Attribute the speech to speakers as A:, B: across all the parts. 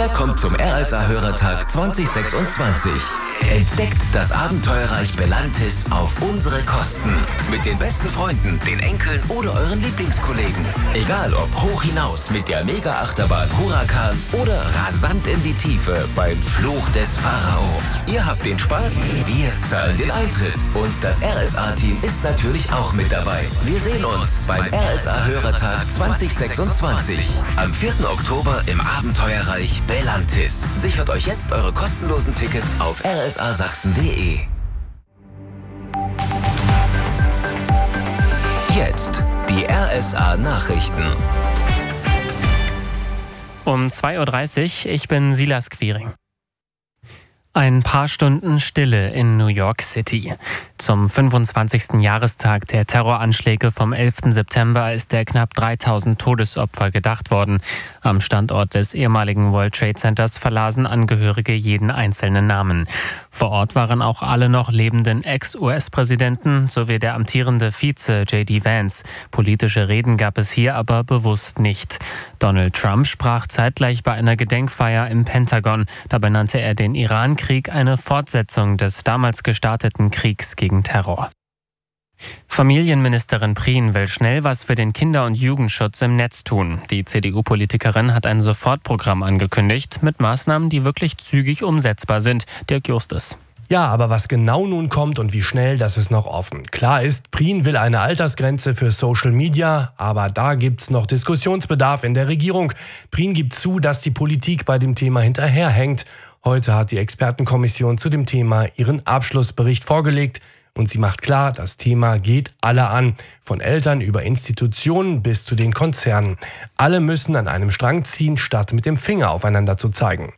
A: der kommt zum RSA-Hörertag 2026. Entdeckt das Abenteuerreich Belantis auf unsere Kosten. Mit den besten Freunden, den Enkeln oder euren Lieblingskollegen. Egal ob hoch hinaus mit der Mega-Achterbahn Huracan oder rasant in die Tiefe beim Fluch des Pharao. Ihr habt den Spaß, wir zahlen den Eintritt. Und das RSA-Team ist natürlich auch mit dabei. Wir sehen uns beim RSA-Hörertag 2026. Am 4. Oktober im Abenteuerreich Belantis. Sichert euch jetzt eure kostenlosen Tickets auf rsasachsen.de. Jetzt die RSA-Nachrichten.
B: Um 2:30 Uhr, ich bin Silas Quiring. Ein paar Stunden Stille in New York City. Zum 25. Jahrestag der Terroranschläge vom 11. September ist der knapp 3000 Todesopfer gedacht worden. Am Standort des ehemaligen World Trade Centers verlasen Angehörige jeden einzelnen Namen. Vor Ort waren auch alle noch lebenden Ex-US-Präsidenten sowie der amtierende Vize J.D. Vance. Politische Reden gab es hier aber bewusst nicht. Donald Trump sprach zeitgleich bei einer Gedenkfeier im Pentagon. Dabei nannte er den Irankrieg eine Fortsetzung des damals gestarteten Kriegs gegen Terror. Familienministerin Prien will schnell was für den Kinder- und Jugendschutz im Netz tun. Die CDU-Politikerin hat ein Sofortprogramm angekündigt mit Maßnahmen, die wirklich zügig umsetzbar sind. Dirk Justus.
C: Ja, aber was genau nun kommt und wie schnell, das ist noch offen. Klar ist, Prien will eine Altersgrenze für Social Media, aber da gibt's noch Diskussionsbedarf in der Regierung. Prien gibt zu, dass die Politik bei dem Thema hinterherhängt. Heute hat die Expertenkommission zu dem Thema ihren Abschlussbericht vorgelegt. Und sie macht klar, das Thema geht alle an. Von Eltern über Institutionen bis zu den Konzernen. Alle müssen an einem Strang ziehen, statt mit dem Finger aufeinander zu zeigen.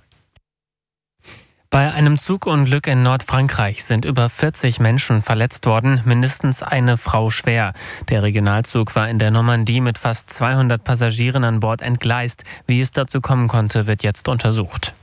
B: Bei einem Zugunglück in Nordfrankreich sind über 40 Menschen verletzt worden, mindestens eine Frau schwer. Der Regionalzug war in der Normandie mit fast 200 Passagieren an Bord entgleist. Wie es dazu kommen konnte, wird jetzt untersucht.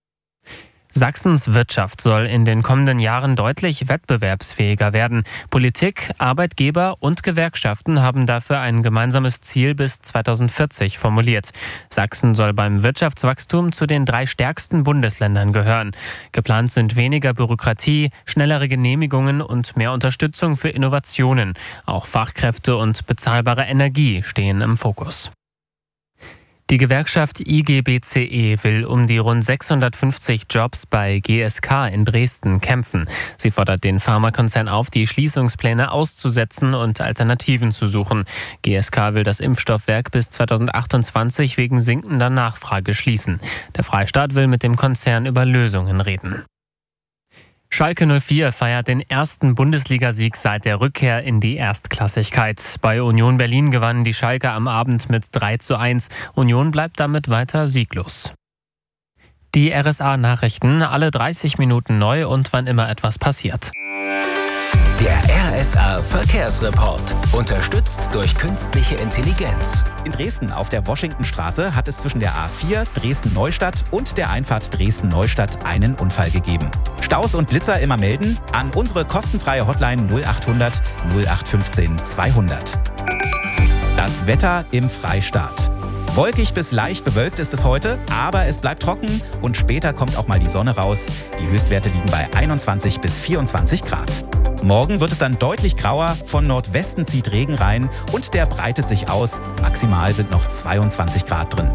B: Sachsens Wirtschaft soll in den kommenden Jahren deutlich wettbewerbsfähiger werden. Politik, Arbeitgeber und Gewerkschaften haben dafür ein gemeinsames Ziel bis 2040 formuliert. Sachsen soll beim Wirtschaftswachstum zu den 3 stärksten Bundesländern gehören. Geplant sind weniger Bürokratie, schnellere Genehmigungen und mehr Unterstützung für Innovationen. Auch Fachkräfte und bezahlbare Energie stehen im Fokus. Die Gewerkschaft IGBCE will um die rund 650 Jobs bei GSK in Dresden kämpfen. Sie fordert den Pharmakonzern auf, die Schließungspläne auszusetzen und Alternativen zu suchen. GSK will das Impfstoffwerk bis 2028 wegen sinkender Nachfrage schließen. Der Freistaat will mit dem Konzern über Lösungen reden. Schalke 04 feiert den ersten Bundesligasieg seit der Rückkehr in die Erstklassigkeit. Bei Union Berlin gewannen die Schalker am Abend mit 3:1. Union bleibt damit weiter sieglos. Die RSA-Nachrichten, alle 30 Minuten neu und wann immer etwas passiert.
A: Der RSA-Verkehrsreport. Unterstützt durch künstliche Intelligenz.
D: In Dresden auf der Washingtonstraße hat es zwischen der A4 Dresden-Neustadt und der Einfahrt Dresden-Neustadt einen Unfall gegeben. Staus und Blitzer immer melden an unsere kostenfreie Hotline 0800 0815 200. Das Wetter im Freistaat. Wolkig bis leicht bewölkt ist es heute, aber es bleibt trocken und später kommt auch mal die Sonne raus. Die Höchstwerte liegen bei 21 bis 24 Grad. Morgen wird es dann deutlich grauer, von Nordwesten zieht Regen rein und der breitet sich aus. Maximal sind noch 22 Grad drin.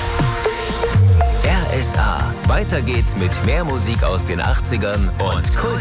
A: RSA. Weiter geht's mit mehr Musik aus den 80ern und Kult.